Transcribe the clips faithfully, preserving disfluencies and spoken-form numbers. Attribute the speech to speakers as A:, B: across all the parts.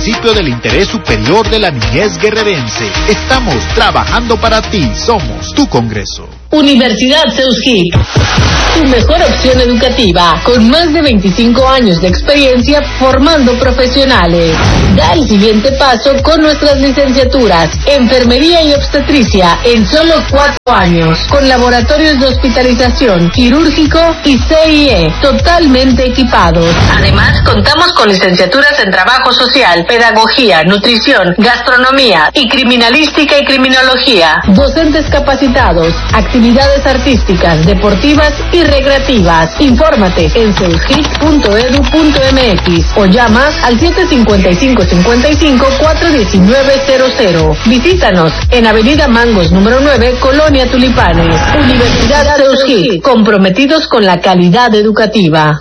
A: principio del interés superior de la niñez guerrerense. Estamos trabajando para ti. Somos tu Congreso.
B: Universidad Seuskip, tu mejor opción educativa, con más de veinticinco años de experiencia formando profesionales. Da el siguiente paso con nuestras licenciaturas, Enfermería y Obstetricia, en solo cuatro años, con laboratorios de hospitalización, quirúrgico y C I E, totalmente equipados. Además, contamos con licenciaturas en Trabajo Social, Pedagogía, Nutrición, Gastronomía y Criminalística y Criminología. Docentes capacitados, actividades artísticas, deportivas y recreativas. Infórmate en seuskip punto edu punto mx o llama al siete cinco cinco cinco cinco cuatro uno nueve cero cero. Visítanos en Avenida Mangos número nueve, Colonia Tulipanes. Universidad Seuskip, comprometidos con la calidad educativa.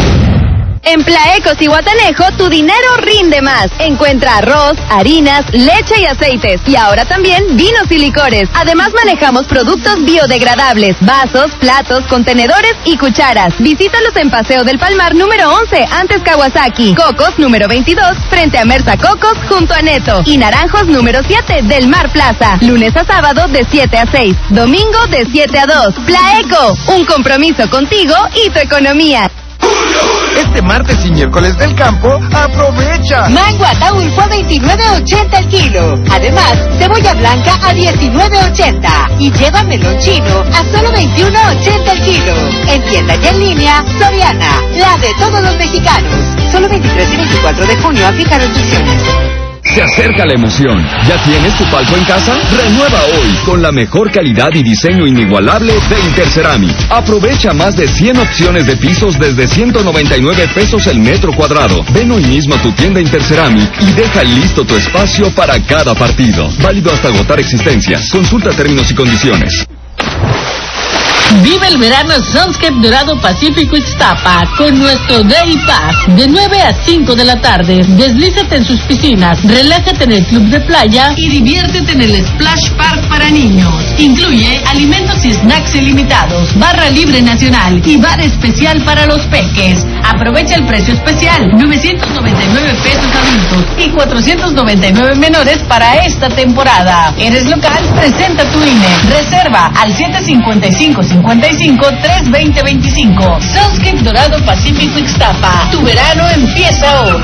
C: En Plaecos y Guatanejo, tu dinero rinde más. Encuentra arroz, harinas, leche y aceites. Y ahora también vinos y licores. Además manejamos productos biodegradables, vasos, platos, contenedores y cucharas. Visítalos en Paseo del Palmar número once, antes Kawasaki. Cocos número veintidós, frente a Mersa Cocos, junto a Neto. Y Naranjos número siete, del Mar Plaza. Lunes a sábado de siete a seis. Domingo de siete a dos. Plaeco, un compromiso contigo y tu economía.
D: Este martes y miércoles del campo, aprovecha.
E: Mango Ataulfo a veintinueve ochenta el kilo. Además, cebolla blanca a diecinueve ochenta. Y lleva melón chino a solo veintiuno ochenta el kilo. En tienda y en línea, Soriana, la de todos los mexicanos. Solo veintitrés y veinticuatro de junio aplican restricciones.
F: Se acerca la emoción. ¿Ya tienes tu palco en casa? Renueva hoy con la mejor calidad y diseño inigualable de Interceramic. Aprovecha más de cien opciones de pisos desde ciento noventa y nueve pesos el metro cuadrado. Ven hoy mismo a tu tienda Interceramic y deja listo tu espacio para cada partido. Válido hasta agotar existencias. Consulta términos y condiciones.
B: Vive el verano Sunscape Dorado Pacífico Ixtapa con nuestro Day Pass de nueve a cinco de la tarde. Deslízate en sus piscinas, relájate en el club de playa y diviértete en el Splash Park para niños. Incluye alimentos y snacks ilimitados, barra libre nacional y bar especial para los peques. Aprovecha el precio especial, novecientos noventa y nueve pesos adultos y cuatrocientos noventa y nueve menores para esta temporada. ¿Eres local? Presenta tu I N E. Reserva al siete cinco cinco cincuenta y cinco tres veinte veinticinco. Sunscape Dorado Pacífico Ixtapa. Tu verano empieza hoy.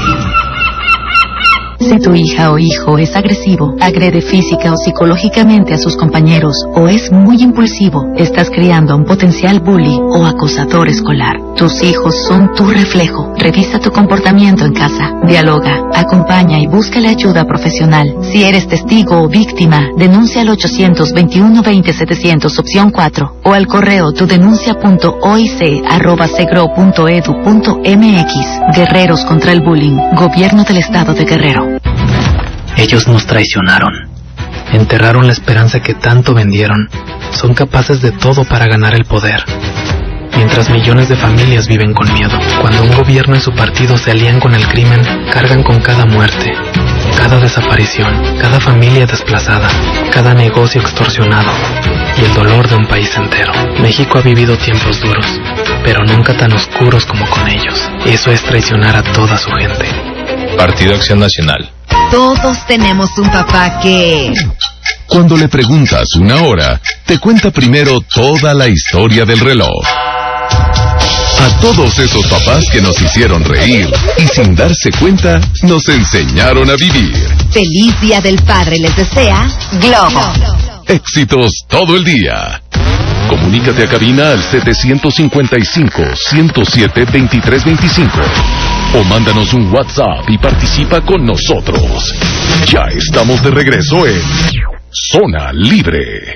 G: Si tu hija o hijo es agresivo, agrede física o psicológicamente a sus compañeros o es muy impulsivo, estás criando a un potencial bully o acosador escolar. Tus hijos son tu reflejo. Revisa tu comportamiento en casa. Dialoga, acompaña y búscale ayuda profesional. Si eres testigo o víctima, denuncia al ochocientos veintiuno veinte setecientos opción cuatro o al correo tudenuncia punto oic arroba segro punto edu punto mx. Guerreros contra el bullying. Gobierno del Estado de Guerrero.
H: Ellos nos traicionaron. Enterraron la esperanza que tanto vendieron. Son capaces de todo para ganar el poder. Mientras millones de familias viven con miedo. Cuando un gobierno y su partido se alían con el crimen, cargan con cada muerte, cada desaparición, cada familia desplazada, cada negocio extorsionado y el dolor de un país entero. México ha vivido tiempos duros, pero nunca tan oscuros como con ellos. Eso es traicionar a toda su gente.
I: Partido Acción Nacional.
E: Todos tenemos un papá que...
J: Cuando le preguntas una hora, te cuenta primero toda la historia del reloj. A todos esos papás que nos hicieron reír y sin darse cuenta, nos enseñaron a vivir.
E: Feliz Día del Padre les desea Globo.
J: Éxitos todo el día. Comunícate a cabina al setecientos cincuenta y cinco, ciento siete, veintitrés veinticinco. O mándanos un WhatsApp y participa con nosotros. Ya estamos de regreso en Zona Libre.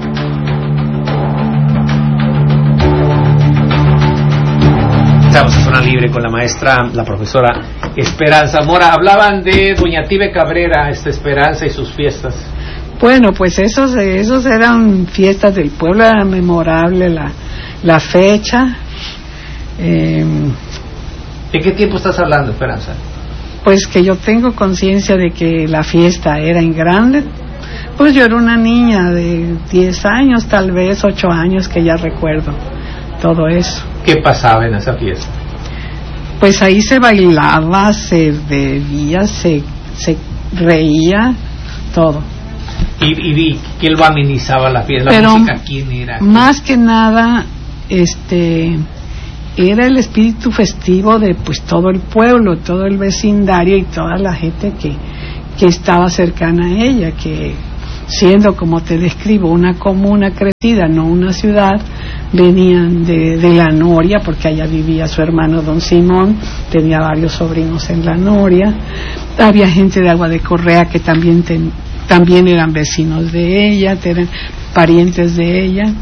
K: Estamos en Zona Libre con la maestra, la profesora Esperanza Mora. Hablaban de Doña Tibe Cabrera, esta Esperanza y sus fiestas.
L: Bueno, pues esos, esos eran fiestas del pueblo, era memorable la, la fecha. Eh,
K: ¿De qué tiempo estás hablando, Esperanza?
L: Pues que yo tengo conciencia de que la fiesta era en grande. Pues yo era una niña de diez años, tal vez ocho años, que ya recuerdo todo eso.
K: ¿Qué pasaba en esa fiesta?
L: Pues ahí se bailaba, se bebía, se se reía, todo.
K: ¿Y, y, y quién lo amenizaba la fiesta? ¿La
L: Pero
K: música quién era?
L: Más que nada, este, era el espíritu festivo de pues todo el pueblo, todo el vecindario y toda la gente que, que estaba cercana a ella, que siendo, como te describo, una comuna crecida, no una ciudad, venían de, de la Noria, porque allá vivía su hermano don Simón, tenía varios sobrinos en la Noria, había gente de Agua de Correa que también, ten, también eran vecinos de ella, eran parientes de ella,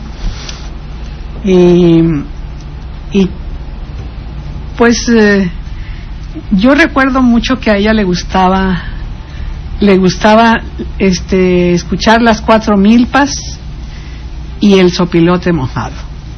L: y, y pues eh, yo recuerdo mucho que a ella le gustaba le gustaba este escuchar las cuatro milpas y el sopilote mojado.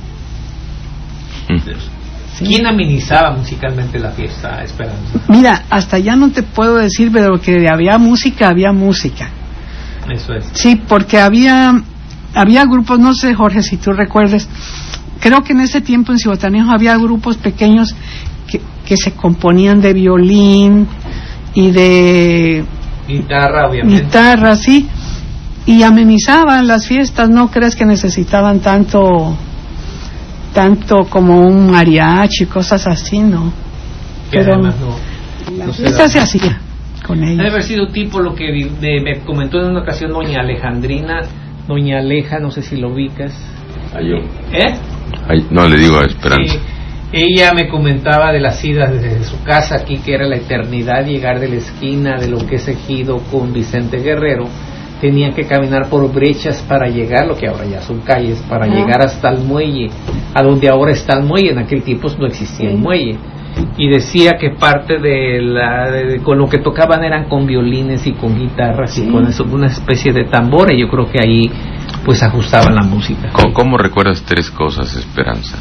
K: ¿Sí? ¿Quién amenizaba musicalmente la fiesta, Esperanza?
L: Mira, hasta ya no te puedo decir, pero que había música, había música.
K: Eso es.
L: Sí, porque había había grupos, no sé, Jorge, si tú recuerdes, creo que en ese tiempo en Zihuatanejo había grupos pequeños que, que se componían de violín y de
K: guitarra, obviamente.
L: Guitarra, sí, y amenizaban las fiestas. No crees que necesitaban tanto tanto como un mariachi, cosas así, no. Pero
K: no,
L: la
K: no
L: fiesta se hacía con ellos.
K: Debe haber sido tipo lo que me, me comentó en una ocasión doña Alejandrina, doña Aleja, no sé si lo ubicas.
M: Ay, yo.
K: ¿Eh?
M: Ay, no, le digo a Esperanza.
K: Sí. Ella me comentaba de las idas desde su casa aquí, que era la eternidad, llegar de la esquina de lo que es Ejido con Vicente Guerrero. Tenían que caminar por brechas para llegar, lo que ahora ya son calles, para ah. llegar hasta el muelle, a donde ahora está el muelle. En aquel tiempo no existía sí. el muelle. Y decía que parte de la de, con lo que tocaban eran con violines y con guitarras sí. y con eso, una especie de tambor, y yo creo que ahí pues ajustaban la música.
M: ¿Cómo, cómo recuerdas tres cosas, Esperanza?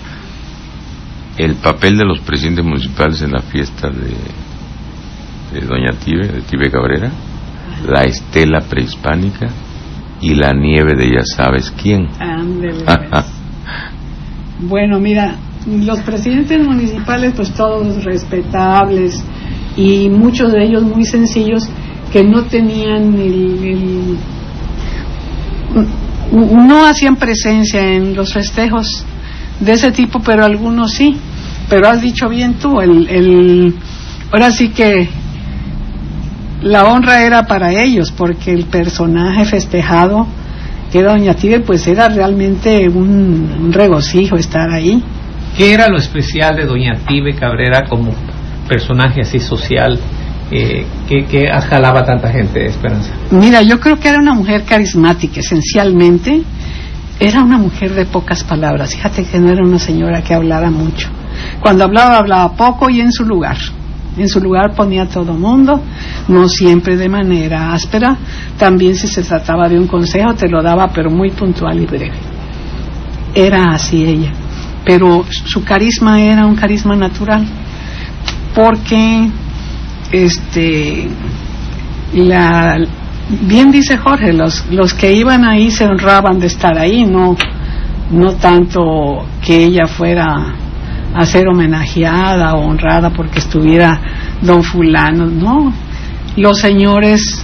M: El papel de los presidentes municipales en la fiesta de, de Doña Tibe, de Tibe Cabrera, la estela prehispánica y la nieve de ya sabes quién.
L: Ándale, bueno, mira, los presidentes municipales pues todos respetables y muchos de ellos muy sencillos, que no tenían el, el no hacían presencia en los festejos de ese tipo, pero algunos sí. Pero has dicho bien tú, el, el ahora sí que la honra era para ellos, porque el personaje festejado que era Doña Tibe pues era realmente un, un regocijo estar ahí.
K: ¿Qué era lo especial de Doña Tibe Cabrera como personaje así social eh, que, que jalaba tanta gente, Esperanza?
L: Mira, yo creo que era una mujer carismática, esencialmente era una mujer de pocas palabras. Fíjate que no era una señora que hablara mucho. Cuando hablaba, hablaba poco y en su lugar. En su lugar ponía a todo mundo, no siempre de manera áspera. También si se trataba de un consejo te lo daba, pero muy puntual y breve. Era así ella. Pero su carisma era un carisma natural, porque este la bien dice Jorge, los los que iban ahí se honraban de estar ahí, no no tanto que ella fuera a ser homenajeada o honrada porque estuviera don fulano, no. Los señores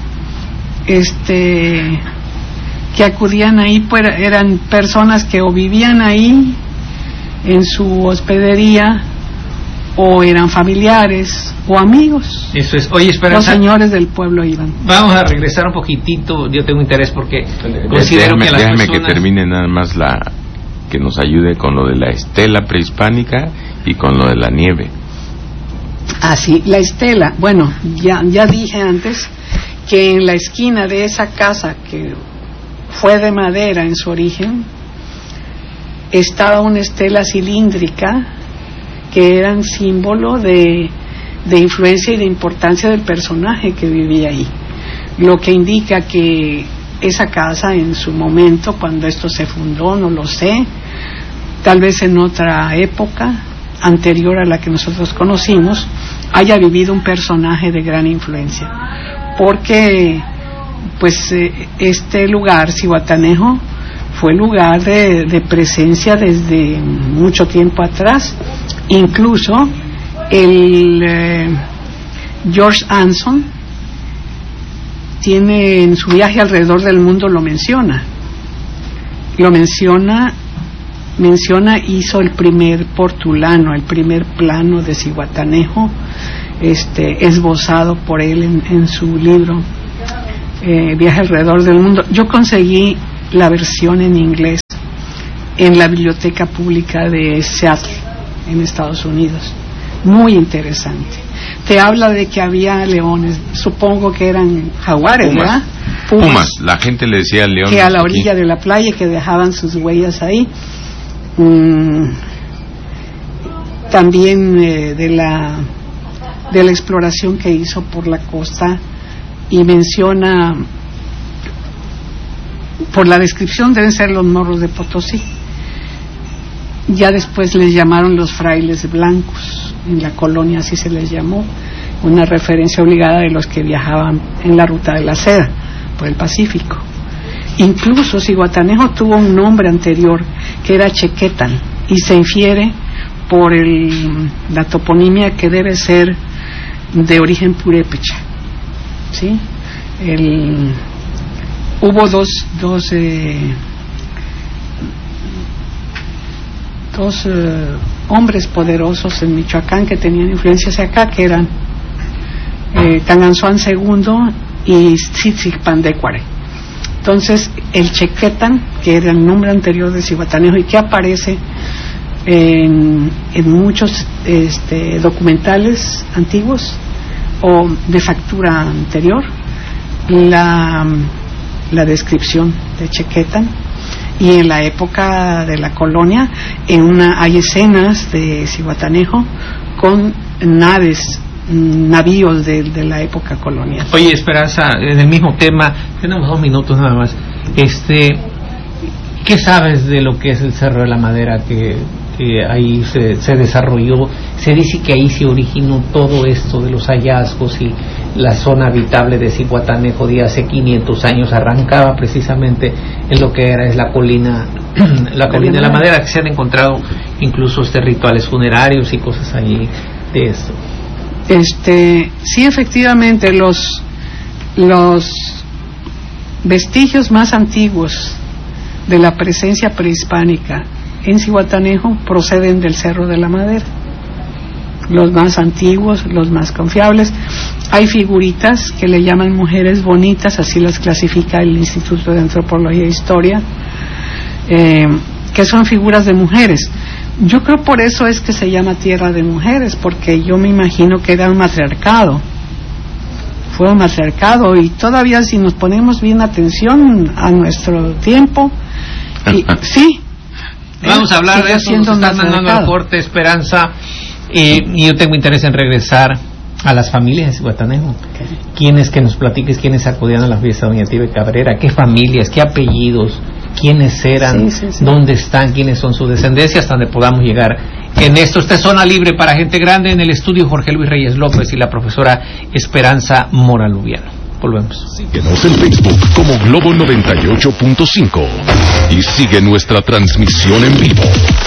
L: este que acudían ahí pues eran personas que o vivían ahí en su hospedería o eran familiares o amigos.
K: Eso es. Oye, Esperanza,
L: los señores del pueblo iban.
K: Vamos a regresar un poquitito. Yo tengo interés porque considero
M: déjame,
K: que las
M: déjame
K: personas...
M: que termine nada más la que nos ayude con lo de la estela prehispánica y con lo de la nieve.
L: Ah, sí, la estela. Bueno, ya ya dije antes que en la esquina de esa casa, que fue de madera en su origen, estaba una estela cilíndrica que eran símbolo de, de influencia y de importancia del personaje que vivía ahí, lo que indica que esa casa en su momento, cuando esto se fundó, no lo sé, tal vez en otra época anterior a la que nosotros conocimos, haya vivido un personaje de gran influencia, porque pues este lugar, Zihuatanejo, fue lugar de, de presencia desde mucho tiempo atrás. Incluso el eh, George Anson, tiene en su viaje alrededor del mundo, lo menciona. Lo menciona, menciona, hizo el primer portulano, el primer plano de Zihuatanejo, este, esbozado por él en, en su libro eh, Viaje alrededor del mundo. Yo conseguí la versión en inglés en la biblioteca pública de Seattle, en Estados Unidos. Muy interesante. Te habla de que había leones, supongo que eran jaguares,
M: Pumas.
L: ¿verdad?
M: Pumas. Pumas. La gente le decía al león.
L: Que a la orilla aquí de la playa, que dejaban sus huellas ahí. Mm, también eh, de la de la exploración que hizo por la costa, y menciona, por la descripción deben ser los morros de Potosí. Ya después les llamaron los frailes blancos, en la colonia así se les llamó, una referencia obligada de los que viajaban en la ruta de la seda por el Pacífico. Incluso Zihuatanejo tuvo un nombre anterior que era Chequetan, y se infiere por el, la toponimia, que debe ser de origen purépecha, ¿sí? El, hubo dos dos eh, dos eh, hombres poderosos en Michoacán que tenían influencia hacia acá, que eran eh, Tanganzuan segundo y Tzitzikpandecuare. Entonces el Chequetan, que era el nombre anterior de Zihuatanejo y que aparece en, en muchos este, documentales antiguos o de factura anterior, la, la descripción de Chequetan. Y en la época de la colonia, en una, hay escenas de Zihuatanejo con naves, navíos de, de la época colonial.
K: Oye, Esperanza, en el mismo tema, tenemos dos minutos nada más. Este, ¿qué sabes de lo que es el Cerro de la Madera, que, que ahí se, se desarrolló? Se dice que ahí se originó todo esto de los hallazgos, y la zona habitable de Zihuatanejo de hace quinientos años arrancaba precisamente en lo que era es la colina la colina de la Madera, que se han encontrado incluso este rituales funerarios y cosas allí de esto.
L: Este, sí, efectivamente, los los vestigios más antiguos de la presencia prehispánica en Zihuatanejo proceden del Cerro de la Madera. Los más antiguos, los más confiables. Hay figuritas que le llaman mujeres bonitas, así las clasifica el Instituto de Antropología e Historia, eh, que son figuras de mujeres. Yo creo por eso es que se llama Tierra de Mujeres, porque yo me imagino que era un matriarcado. Fue un matriarcado, y todavía si nos ponemos bien atención a nuestro tiempo, y, sí.
K: Vamos a hablar de eso, nos están mandando al corte, Esperanza, y, y yo tengo interés en regresar a las familias de Zihuatanejo. Okay. ¿Quiénes que nos platiques, quiénes acudían a la fiesta de Doña Tibe Cabrera? ¿Qué familias, qué apellidos, quiénes eran, sí, sí, sí. dónde están, quiénes son su descendencia, hasta donde podamos llegar en esto? Esta es Zona Libre para Gente Grande, en el estudio Jorge Luis Reyes López y la profesora Esperanza Mora Lubiano. Volvemos.
J: Síguenos en Facebook como Globo noventa y ocho punto cinco y sigue nuestra transmisión en vivo.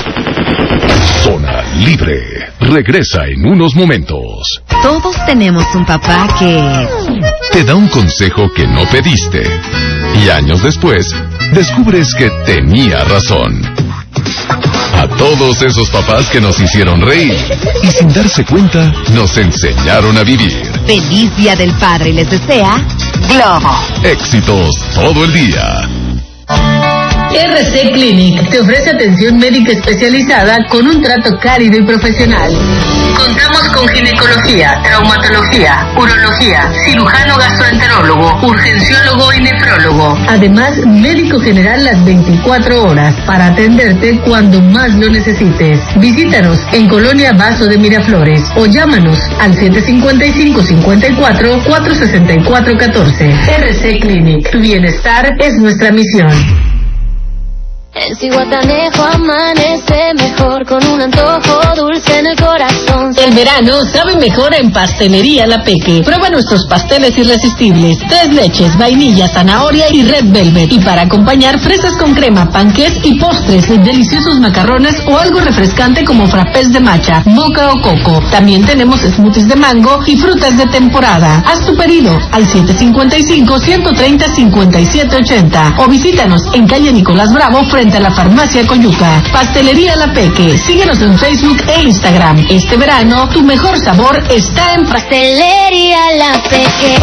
J: Zona Libre regresa en unos momentos.
N: Todos tenemos un papá que
J: te da un consejo que no pediste, y años después descubres que tenía razón. A todos esos papás que nos hicieron reír y sin darse cuenta nos enseñaron a vivir.
N: Feliz Día del Padre les desea Globo.
J: Éxitos todo el día.
B: R C Clinic te ofrece atención médica especializada con un trato cálido y profesional. Contamos con ginecología, traumatología, urología, cirujano gastroenterólogo, urgenciólogo y nefrólogo. Además, médico general las veinticuatro horas para atenderte cuando más lo necesites. Visítanos en Colonia Vaso de Miraflores o llámanos al siete cinco cinco, cinco cuatro, cuatro seis cuatro uno cuatro. R C Clinic, tu bienestar es nuestra misión.
O: El Cihuatanejo amanece mejor con un antojo dulce en el corazón.
B: El verano sabe mejor en Pastelería La Peque. Prueba nuestros pasteles irresistibles. Tres leches, vainilla, zanahoria y red velvet. Y para acompañar, fresas con crema, panqués y postres, deliciosos macarrones o algo refrescante como frappés de matcha, moca o coco. También tenemos smoothies de mango y frutas de temporada. Haz tu pedido al siete cinco cinco, uno tres cero, cinco siete ocho cero o visítanos en calle Nicolás Bravo frente a la farmacia Coyuca. Pastelería La Peque. Síguenos en Facebook e Instagram. Este verano, tu mejor sabor está en
O: Pastelería La Peque.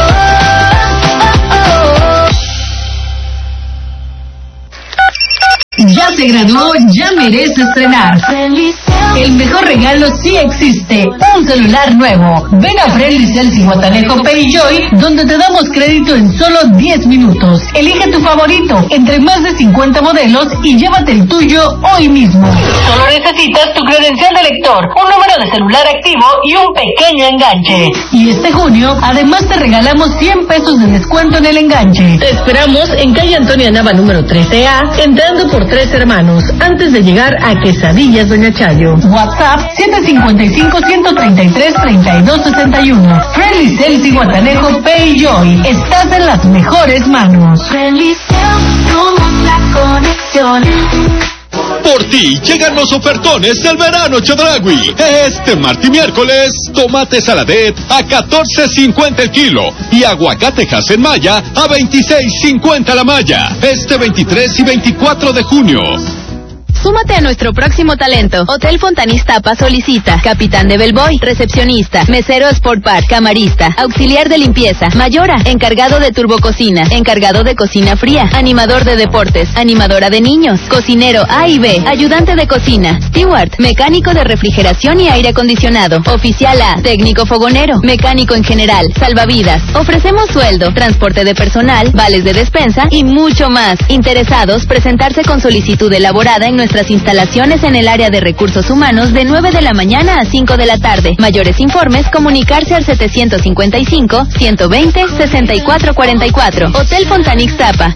B: Ya se graduó, ya merece estrenar. El mejor regalo sí existe, un celular nuevo. Ven a Friendly Cell Cihuatanejo Perijoy, donde te damos crédito en solo diez minutos. Elige tu favorito entre más de cincuenta modelos y llévate el tuyo hoy mismo. Solo necesitas tu credencial de lector, un número de celular activo y un pequeño enganche. Y este junio, además te regalamos cien pesos de descuento en el enganche. Te esperamos en calle Antonia Nava número trece A, entrando por Tres Hermanos, antes de llegar a Quesadillas Doña Chayo. WhatsApp siete cinco cinco, uno tres tres, tres dos seis uno. Friendly Cell Cihuatanejo Perijoy. Estás en las mejores manos.
O: Friendly Cell, somos la conexión.
P: Por ti llegan los ofertones del verano Chedraui. Este martes y miércoles, tomate saladet a catorce cincuenta el kilo y aguacate en malla a veintiséis cincuenta la malla. Este veintitrés y veinticuatro de junio.
C: Súmate a nuestro próximo talento. Hotel Fontanis Tapa solicita capitán de bellboy, recepcionista, mesero Sport Bar, camarista, auxiliar de limpieza, mayora, encargado de turbococina, encargado de cocina fría, animador de deportes, animadora de niños, cocinero A y B, ayudante de cocina, steward, mecánico de refrigeración y aire acondicionado, oficial A, técnico fogonero, mecánico en general, salvavidas. Ofrecemos sueldo, transporte de personal, vales de despensa y mucho más. Interesados, presentarse con solicitud elaborada en nuestra nuestras instalaciones en el área de recursos humanos de nueve de la mañana a cinco de la tarde. Mayores informes, comunicarse al setecientos cincuenta y cinco, ciento veinte, sesenta y cuatro cuarenta y cuatro. Hotel Fontanix Tapa.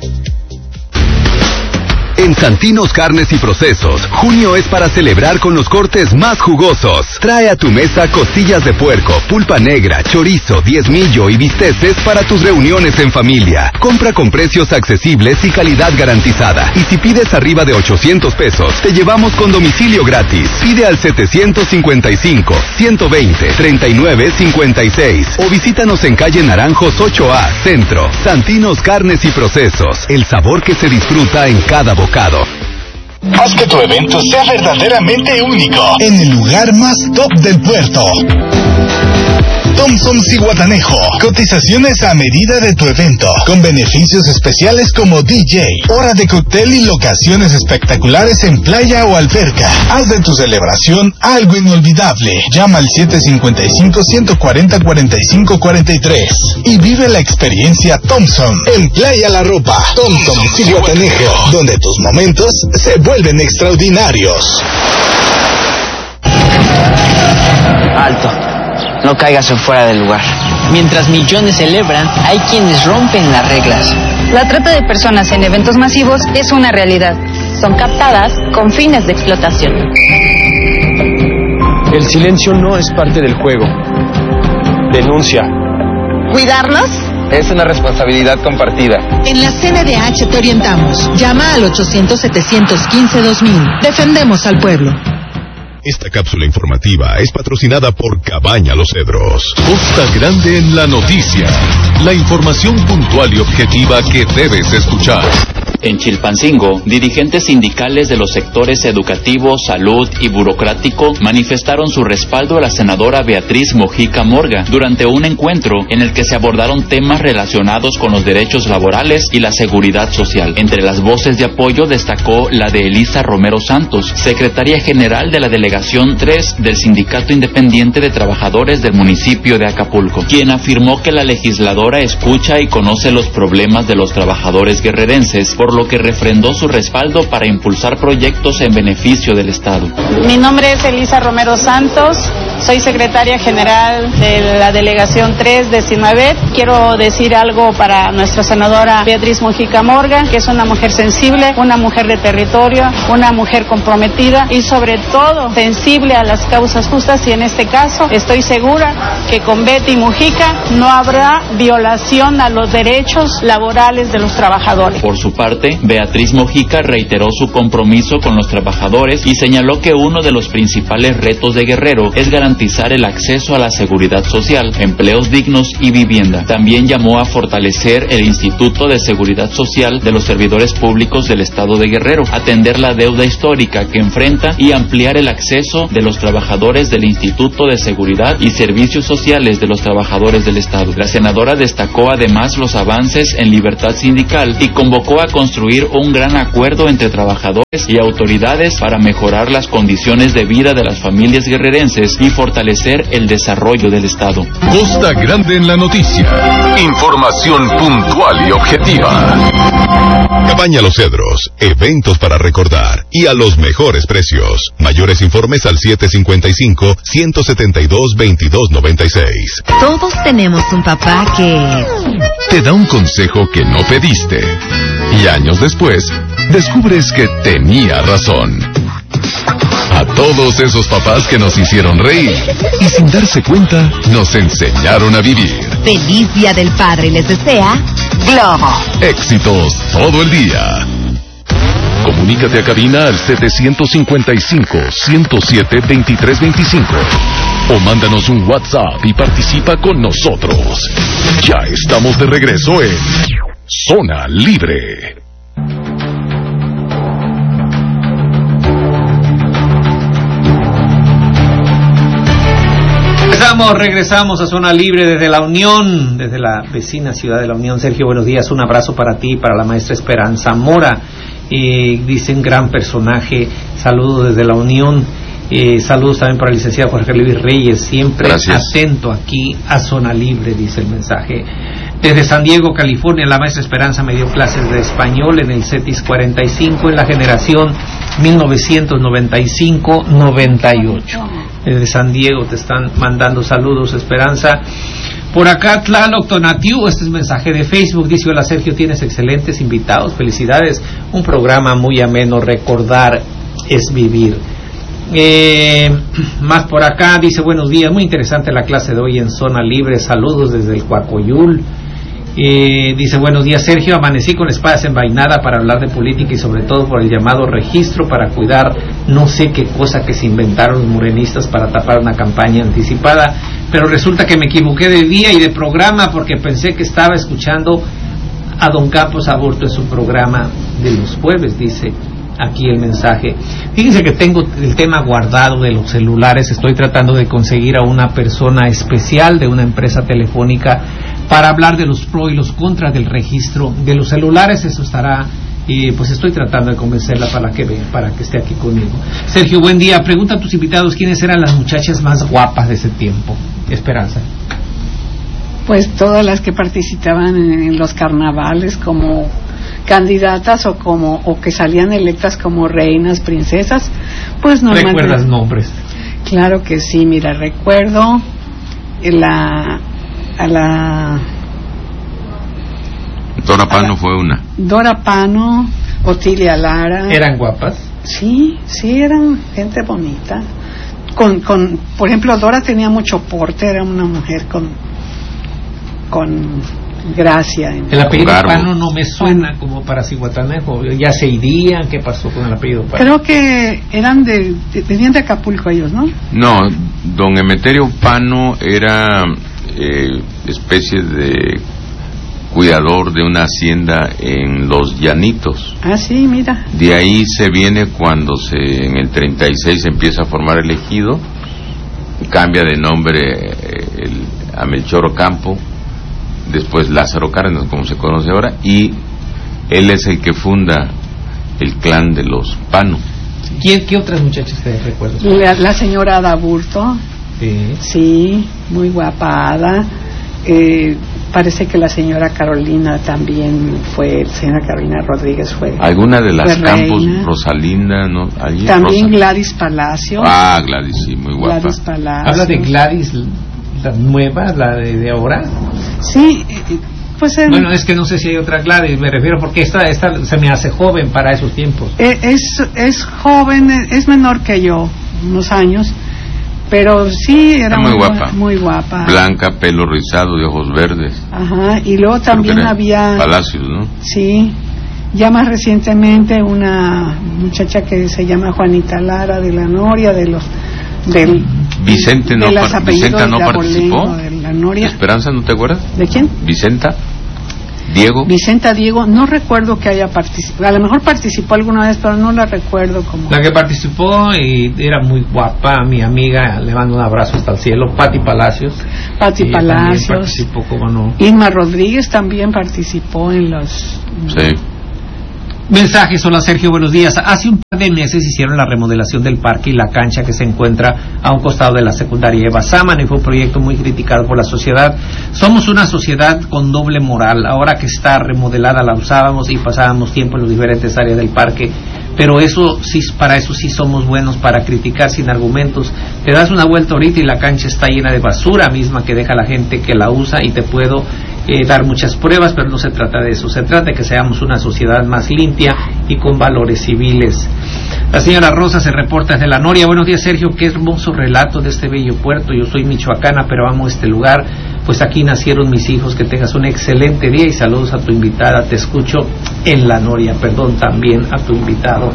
Q: En Santinos Carnes y Procesos, junio es para celebrar con los cortes más jugosos. Trae a tu mesa costillas de puerco, pulpa negra, chorizo, diezmillo y bisteces para tus reuniones en familia. Compra con precios accesibles y calidad garantizada. Y si pides arriba de ochocientos pesos, te llevamos con domicilio gratis. Pide al setecientos cincuenta y cinco, ciento veinte, treinta y nueve cincuenta y seis o visítanos en calle Naranjos ocho A, Centro. Santinos Carnes y Procesos, el sabor que se disfruta en cada bocado.
R: Haz que tu evento sea verdaderamente único en el lugar más top del puerto. Thompson Cihuatanejo. Cotizaciones a medida de tu evento, con beneficios especiales como D J, hora de cóctel y locaciones espectaculares en playa o alberca. Haz de tu celebración algo inolvidable. Llama al siete cinco cinco, uno cuatro cero, cuatro cinco cuatro tres y vive la experiencia Thompson en Playa La Ropa. Thompson Cihuatanejo, donde tus momentos se vuelven extraordinarios.
S: Alto. No caigas en fuera del lugar. Mientras millones celebran, hay quienes rompen las reglas.
T: La trata de personas en eventos masivos es una realidad. Son captadas con fines de explotación.
U: El silencio no es parte del juego. Denuncia.
V: ¿Cuidarnos?
U: Es una responsabilidad compartida.
V: En la C N D H te orientamos. Llama al ochocientos, setecientos quince, dos mil. Defendemos al pueblo.
W: Esta cápsula informativa es patrocinada por Cabaña Los Cedros. Costa Grande en la noticia. La información puntual y objetiva que debes escuchar.
X: En Chilpancingo, dirigentes sindicales de los sectores educativo, salud y burocrático manifestaron su respaldo a la senadora Beatriz Mojica Morga durante un encuentro en el que se abordaron temas relacionados con los derechos laborales y la seguridad social. Entre las voces de apoyo destacó la de Elisa Romero Santos, secretaria general de la Delegación tres del Sindicato Independiente de Trabajadores del municipio de Acapulco, quien afirmó que la legisladora escucha y conoce los problemas de los trabajadores guerrerenses, por lo que refrendó su respaldo para impulsar proyectos en beneficio del Estado.
Y: Mi nombre es Elisa Romero Santos,
A: Soy secretaria general de la delegación tres de Sinavet. Quiero decir algo para nuestra senadora Beatriz Mojica Morga, que es una mujer sensible, una mujer de territorio, una mujer comprometida y sobre todo sensible a las causas justas, y en este caso estoy segura que con Betty Mojica no habrá violación a los derechos laborales de los trabajadores.
X: Por su parte, Beatriz Mojica reiteró su compromiso con los trabajadores y señaló que uno de los principales retos de Guerrero es garantizar el acceso a la seguridad social, empleos dignos y vivienda. También llamó a fortalecer el Instituto de Seguridad Social de los servidores públicos del Estado de Guerrero, atender la deuda histórica que enfrenta y ampliar el acceso de los trabajadores del Instituto de Seguridad y Servicios Sociales de los trabajadores del Estado. La senadora destacó además los avances en libertad sindical y convocó a construir un gran acuerdo entre trabajadores y autoridades para mejorar las condiciones de vida de las familias guerrerenses y fortalecer el desarrollo del Estado.
W: Costa Grande en la noticia. Información puntual y objetiva. Cabaña Los Cedros. Eventos para recordar y a los mejores precios. Mayores informes al siete cinco cinco, uno siete dos, veintidós noventa y seis.
N: Todos tenemos un papá que
W: te da un consejo que no pediste. Y años después, descubres que tenía razón. A todos esos papás que nos hicieron reír y sin darse cuenta nos enseñaron a vivir.
N: Feliz Día del Padre les desea Globo.
W: Éxitos todo el día. Comunícate a cabina al siete cinco cinco, uno cero siete, veintitrés veinticinco o mándanos un WhatsApp y participa con nosotros. Ya estamos de regreso en Zona Libre.
K: Regresamos, regresamos a Zona Libre desde La Unión, desde la vecina ciudad de La Unión. Sergio, buenos días, un abrazo para ti, para la maestra Esperanza Mora. Eh, dicen gran personaje, saludos desde La Unión. Eh, saludos también para el licenciado Jorge Luis Reyes, siempre Gracias. Atento aquí a Zona Libre, dice el mensaje. Desde San Diego, California, la maestra Esperanza me dio clases de español en el CETIS cuarenta y cinco en la generación mil novecientos noventa y cinco noventa y ocho. Desde San Diego te están mandando saludos, Esperanza. Por acá, Tlaloc Tonatiu, este es mensaje de Facebook, dice: hola Sergio, tienes excelentes invitados, felicidades, un programa muy ameno, recordar es vivir. Eh, más por acá, dice: buenos días, muy interesante la clase de hoy en Zona Libre, saludos desde el Coacoyul. Eh, dice: buenos días Sergio, amanecí con la espada desenvainada para hablar de política y sobre todo por el llamado registro para cuidar no sé qué cosa que se inventaron los morenistas para tapar una campaña anticipada, pero resulta que me equivoqué de día y de programa porque pensé que estaba escuchando a don Campos Aburto en su programa de los jueves, dice aquí el mensaje. Fíjense que tengo el tema guardado de los celulares, estoy tratando de conseguir a una persona especial de una empresa telefónica para hablar de los pros y los contras del registro de los celulares. Eso estará, eh, pues estoy tratando de convencerla para que vea, para que esté aquí conmigo. Sergio, buen día. Pregunta a tus invitados quiénes eran las muchachas más guapas de ese tiempo. Esperanza.
L: Pues todas las que participaban en los carnavales como candidatas o como o que salían electas como reinas, princesas, pues normalmente.
K: ¿Recuerdas nombres?
L: Claro que sí, mira, recuerdo la a la
M: Dora Pano la, fue una.
L: Dora Pano, Otilia Lara.
K: ¿Eran guapas?
L: Sí, sí, eran gente bonita. Con, con, por ejemplo, Dora tenía mucho porte, era una mujer con, con gracia.
K: El apellido Pano no me suena como para Cihuatanejo. Ya se irían, ¿qué pasó con el apellido Pano?
L: Creo que eran de, de, venían de Acapulco ellos, ¿no?
M: No, don Emeterio Pano era eh, especie de cuidador de una hacienda en Los Llanitos.
L: Ah, sí, mira.
M: De ahí se viene cuando se en el treinta y seis se empieza a formar el ejido, cambia de nombre eh, el, a Melchor Ocampo, después Lázaro Cárdenas, como se conoce ahora, y él es el que funda el clan de los Pano.
K: ¿Quién, ¿Qué otras muchachas te recuerdas?
L: La, la señora Ada Burto. Sí. Sí, muy guapada. Eh, parece que la señora Carolina también fue, señora Carolina Rodríguez fue.
M: ¿Alguna de las
L: fue
M: Campos,
L: reina.
M: Rosalinda, no? Allí,
L: También
M: Rosa.
L: Gladys Palacio.
M: Ah, Gladys, sí, muy guapa.
L: Gladys Palacio.
K: ¿Habla de Gladys, la nueva, la de, de ahora?
L: Sí, pues... El,
K: bueno, es que no sé si hay otra Gladys, me refiero porque esta, esta se me hace joven para esos tiempos.
L: Es, es joven, es menor que yo, unos años. Pero sí, era
M: muy,
L: muy
M: guapa.
L: Muy guapa.
M: Blanca, pelo rizado, de ojos verdes.
L: Ajá, y luego también había...
M: Palacios, ¿no?
L: Sí, ya más recientemente una muchacha que se llama Juanita Lara de la Noria, de los... Del,
M: Vicente no,
L: de
M: par Vicenta no participó.
L: De la Noria.
M: Esperanza, ¿no te acuerdas?
L: ¿De quién?
M: Vicenta. Diego.
L: Vicenta Diego, no recuerdo que haya participado, a lo mejor participó alguna vez, pero no la recuerdo como...
K: La que participó y era muy guapa, mi amiga, le mando un abrazo hasta el cielo, Patti Palacios.
L: Patti Palacios.
K: Participó, cómo no.
L: Irma Rodríguez también participó en los...
M: Sí.
K: Mensajes, hola Sergio, buenos días. Hace un par de meses hicieron la remodelación del parque y la cancha que se encuentra a un costado de la secundaria Eva Sámano y fue un proyecto muy criticado por la sociedad. Somos una sociedad con doble moral. Ahora que está remodelada la usábamos y pasábamos tiempo en las diferentes áreas del parque, pero eso sí, para eso sí somos buenos, para criticar sin argumentos. Te das una vuelta ahorita y la cancha está llena de basura misma que deja la gente que la usa y te puedo eh, dar muchas pruebas, pero no se trata de eso, se trata de que seamos una sociedad más limpia y con valores civiles. La señora Rosa se reporta desde La Noria. Buenos días, Sergio, qué hermoso relato de este bello puerto. Yo soy michoacana, pero amo este lugar, pues aquí nacieron mis hijos. Que tengas un excelente día y saludos a tu invitada. Te escucho en La Noria, perdón, también a tu invitado.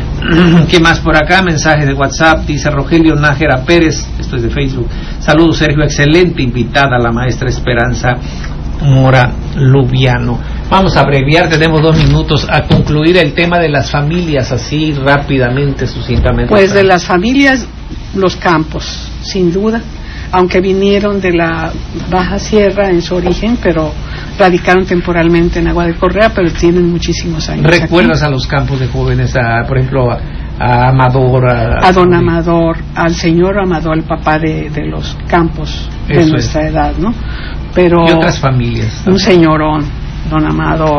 K: ¿Qué más por acá? Mensaje de WhatsApp, dice Rogelio Nájera Pérez, esto es de Facebook. Saludos, Sergio, excelente invitada, la maestra Esperanza Mora Lubiano. Vamos a abreviar, tenemos dos minutos a concluir el tema de las familias, así rápidamente, sucintamente.
L: Pues de las familias, los Campos, sin duda, aunque vinieron de la Baja Sierra en su origen, pero radicaron temporalmente en Agua de Correa, pero tienen muchísimos años.
K: ¿Recuerdas
L: aquí
K: a los campos de jóvenes, a, por ejemplo, a, a Amador? A,
L: a don Amador, al señor Amador, al papá de, de los Campos de
K: Eso
L: nuestra
K: es.
L: edad, ¿no? Pero
K: y otras familias.
L: Un señorón, don Amador,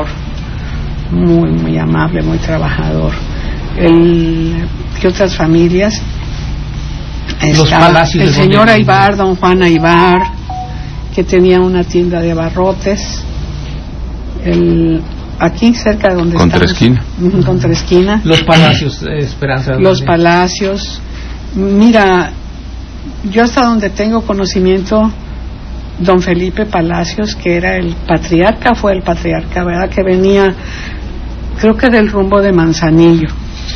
L: muy, muy amable, muy trabajador. El, ¿qué otras familias?
K: Los
L: Está
K: palacios.
L: El
K: de
L: señor
K: donde...
L: Aybar, don Juan Aybar, que tenía una tienda de abarrotes. El, aquí cerca de donde
M: Contraesquina.
L: estamos. Contraesquina.
K: Los Palacios, eh, Esperanza.
L: Los Palacios. Mira, yo hasta donde tengo conocimiento, don Felipe Palacios, que era el patriarca, fue el patriarca, ¿verdad? Que venía, creo que del rumbo de Manzanillo.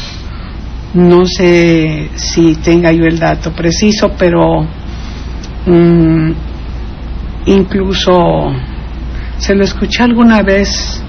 L: No sé si tenga yo el dato preciso, pero mmm, incluso se lo escuché alguna vez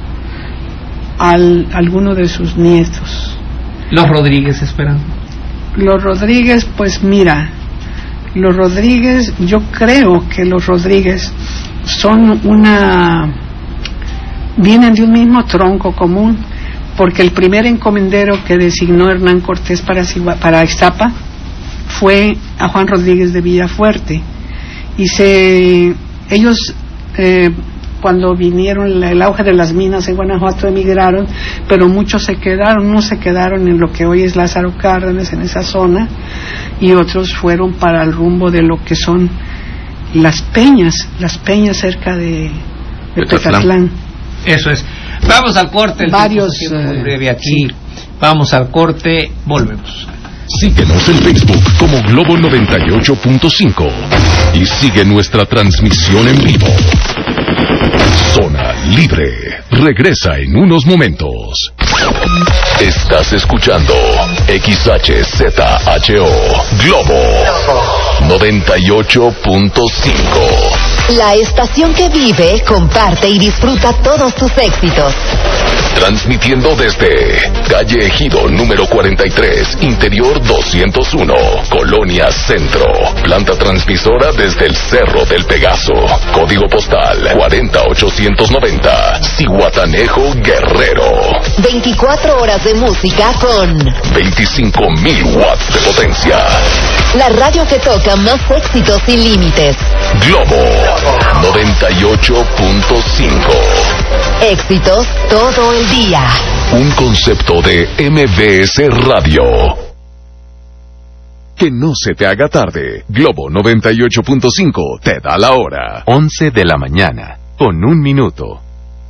L: al alguno de sus nietos.
K: Los Rodríguez, esperan.
L: Los Rodríguez, pues mira, los Rodríguez, yo creo que los Rodríguez son una, vienen de un mismo tronco común, porque el primer encomendero que designó Hernán Cortés para, para Ixtapa fue a Juan Rodríguez de Villafuerte, y se ellos eh, cuando vinieron el auge de las minas en Guanajuato emigraron, pero muchos se quedaron, unos se quedaron en lo que hoy es Lázaro Cárdenas, en esa zona, y otros fueron para el rumbo de lo que son las peñas, las peñas cerca de, de Petatlán.
K: Eso es. Vamos al corte, el
L: varios
K: tiempo está siendo muy breve aquí. Sí. Vamos al corte, volvemos.
W: Síguenos en Facebook como Globo noventa y ocho punto cinco y sigue nuestra transmisión en vivo. Zona Libre regresa en unos momentos. Estás escuchando X H Z H O Globo noventa y ocho punto cinco.
N: La estación que vive, comparte y disfruta todos tus éxitos.
Q: Transmitiendo desde calle Ejido número cuarenta y tres, interior doscientos uno, Colonia Centro. Planta transmisora desde el Cerro del Pegaso. Código postal cuarenta ochocientos noventa, Zihuatanejo, Guerrero.
N: veinticuatro horas de música con
Q: veinticinco mil watts de potencia.
N: La radio que toca más éxitos sin límites.
Q: Globo noventa y ocho punto cinco.
N: Éxitos todo el día.
Q: Un concepto de M B S Radio. Que no se te haga tarde. Globo noventa y ocho punto cinco te da la hora. once de la mañana, con un minuto.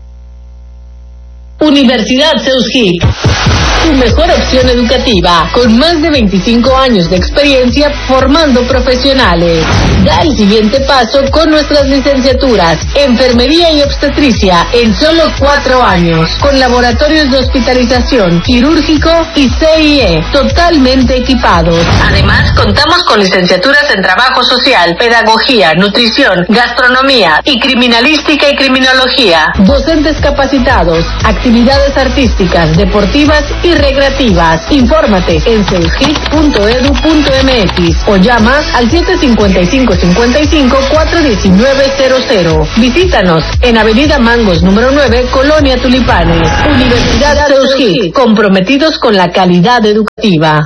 B: Universidad Seuskik, tu mejor opción educativa, con más de veinticinco años de experiencia formando profesionales. Da el siguiente paso con nuestras licenciaturas, Enfermería y Obstetricia, en solo cuatro años, con laboratorios de hospitalización, quirúrgico y C I E, totalmente equipados. Además, contamos con licenciaturas en Trabajo Social, Pedagogía, Nutrición, Gastronomía y Criminalística y Criminología. Docentes capacitados, actividades artísticas, deportivas y recreativas. Infórmate en seuskik punto edu punto mx o llama al siete cinco cinco cinco cinco, cuatro uno nueve cero cero. Visítanos en Avenida Mangos número nueve, Colonia Tulipanes. Universidad Seuskik, comprometidos con la calidad educativa.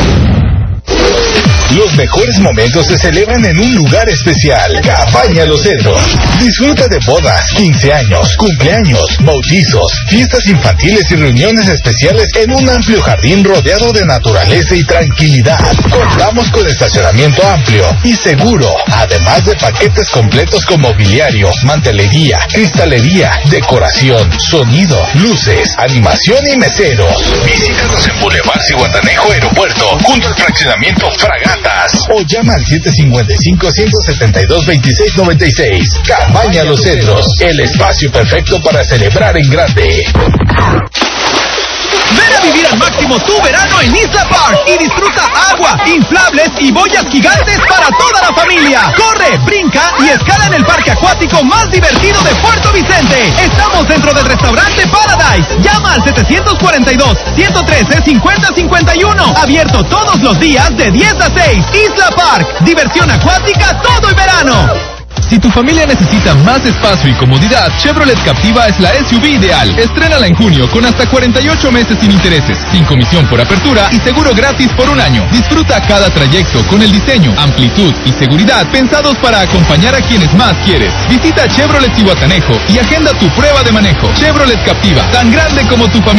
R: Los mejores momentos se celebran en un lugar especial. Cabaña Los Cedros. Disfruta de bodas, quince años, cumpleaños, bautizos, fiestas infantiles y reuniones especiales en un amplio jardín rodeado de naturaleza y tranquilidad. Contamos con estacionamiento amplio y seguro, además de paquetes completos con mobiliario, mantelería, cristalería, decoración, sonido, luces, animación y meseros. Visítanos en Boulevard Zihuatanejo Aeropuerto, junto al fraccionamiento Fragata. O llama al siete cinco cinco, uno siete dos, dos seis nueve seis. Cabaña Los Cedros, el espacio perfecto para celebrar en grande.
D: Ven a vivir al máximo tu verano en Isla Park y disfruta agua, inflables y boyas gigantes para toda la familia. Corre, brinca y escala en el parque acuático más divertido de Puerto Vicente. Estamos dentro del restaurante Paradise. Llama al setecientos cuarenta y dos, ciento trece, cincuenta cincuenta y uno. Abierto todos los días de diez a seis. Isla Park, diversión acuática todo el verano.
I: Si tu familia necesita más espacio y comodidad, Chevrolet Captiva es la S U V ideal. Estrénala en junio con hasta cuarenta y ocho meses sin intereses, sin comisión por apertura y seguro gratis por un año. Disfruta cada trayecto con el diseño, amplitud y seguridad pensados para acompañar a quienes más quieres. Visita Chevrolet Zihuatanejo y agenda tu prueba de manejo. Chevrolet Captiva, tan grande como tu familia.